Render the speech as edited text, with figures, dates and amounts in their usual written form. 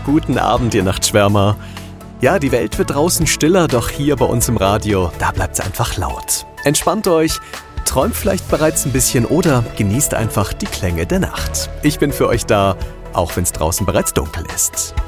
Guten Abend, ihr Nachtschwärmer. Ja, die Welt wird draußen stiller, doch hier bei uns im Radio, da bleibt's einfach laut. Entspannt euch, träumt vielleicht bereits ein bisschen oder genießt einfach die Klänge der Nacht. Ich bin für euch da, auch wenn's draußen bereits dunkel ist.